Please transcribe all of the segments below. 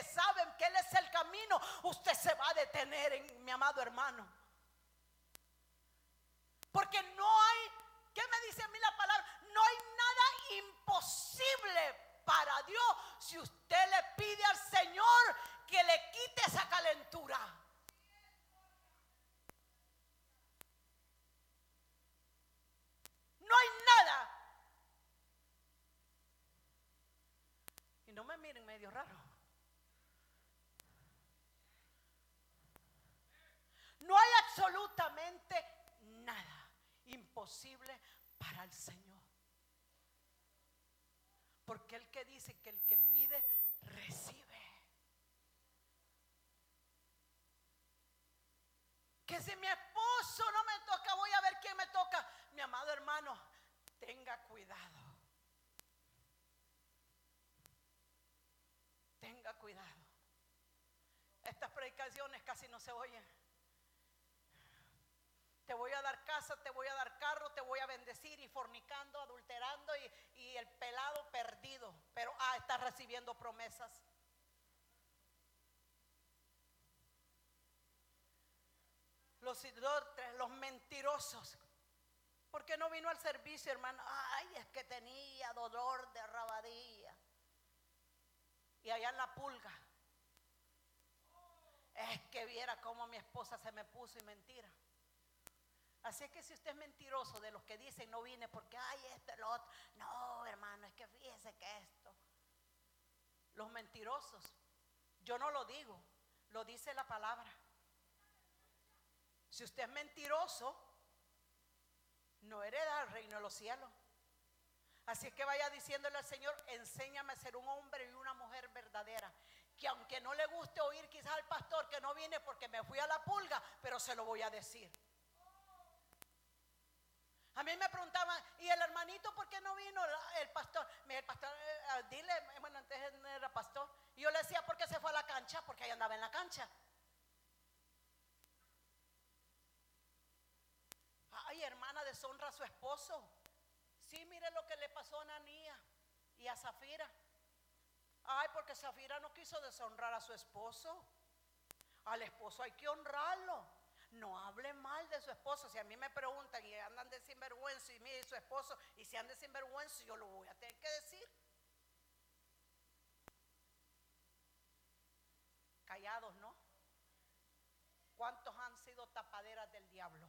que saben que Él es el camino, usted se va a detener, mi amado hermano. Porque no hay, ¿qué me dice a mí la palabra? No hay nada imposible para Dios si usted le pide al Señor que le quite esa calentura. No hay nada. Y no me miren medio raro. No hay absolutamente nada imposible para el Señor. Porque el que dice que el que pide, recibe. Que si mi esposo no me toca, voy a ver quién me toca. Mi amado hermano, tenga cuidado. Tenga cuidado. Estas predicaciones casi no se oyen. Te voy a dar casa, te voy a dar carro, te voy a bendecir, y fornicando, adulterando, y el pelado perdido. Pero está recibiendo promesas. Los idólatras, los mentirosos. ¿Por qué no vino al servicio, hermano? Ay, es que tenía dolor de rabadilla. Y allá en la pulga, es que viera cómo mi esposa se me puso, y mentira. Así es que si usted es mentiroso, de los que dicen no vine porque ay, esto, lo otro. No, hermano, es que fíjese que esto. Los mentirosos, yo no lo digo, lo dice la palabra. Si usted es mentiroso, no hereda el reino de los cielos. Así es que vaya diciéndole al Señor: enséñame a ser un hombre y una mujer verdadera, que aunque no le guste oír quizás al pastor que no vine porque me fui a la pulga, pero se lo voy a decir. A mí me preguntaban: ¿y el hermanito por qué no vino? El pastor, dile, bueno, antes no era pastor. Y yo le decía: ¿por qué se fue a la cancha? Porque ahí andaba en la cancha. Ay, hermana, deshonra a su esposo. Sí, mire lo que le pasó a Ananías y a Zafira. Ay, porque Zafira no quiso deshonrar a su esposo. Al esposo hay que honrarlo. No hable mal de su esposo. Si a mí me preguntan y andan de sinvergüenza, y mire su esposo, y si andan de sinvergüenza, yo lo voy a tener que decir. Callados, ¿no? ¿Cuántos han sido tapaderas del diablo?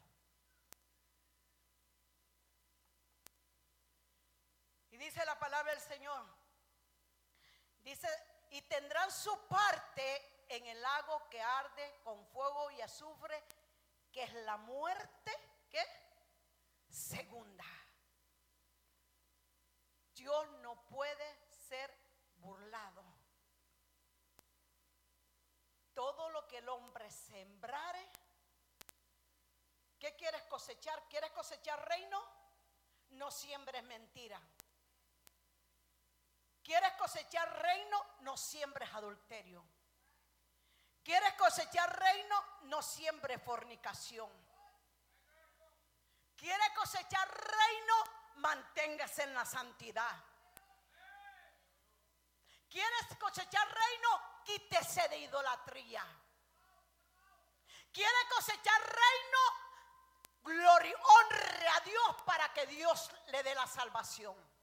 Y dice la palabra del Señor, dice: y tendrán su parte en el lago que arde con fuego y azufre, que es la muerte, ¿qué? Segunda. Dios no puede ser burlado. Todo lo que el hombre sembrare, ¿qué quieres cosechar? ¿Quieres cosechar reino? No siembres mentira. ¿Quieres cosechar reino? No siembres adulterio. ¿Quieres cosechar reino? No siembres fornicación. ¿Quieres cosechar reino? Manténgase en la santidad. ¿Quieres cosechar reino? Quítese de idolatría. ¿Quieres cosechar reino? Honre a Dios para que Dios le dé la salvación.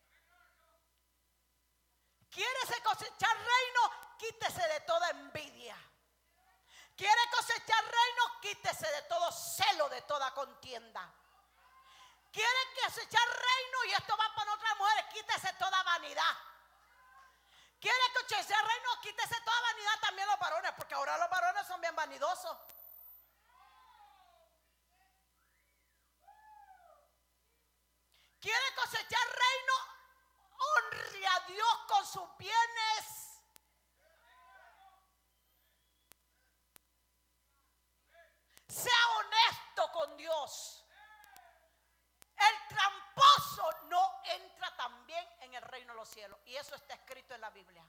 ¿Quieres cosechar reino? Quítese de toda envidia. ¿Quiere cosechar reino? Quítese de todo celo, de toda contienda. ¿Quiere cosechar reino? Y esto va para otras mujeres: quítese toda vanidad. ¿Quiere cosechar reino? Quítese toda vanidad también los varones, porque ahora los varones son bien vanidosos. ¿Quiere cosechar reino? Honre a Dios con sus bienes. Sea honesto con Dios. El tramposo no entra también en el reino de los cielos. Y eso está escrito en la Biblia.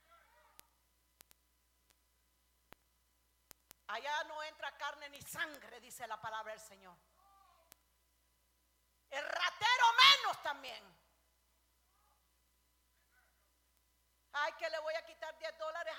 Allá no entra carne ni sangre, dice la palabra del Señor. El ratero menos también. Ay, que le voy a quitar $10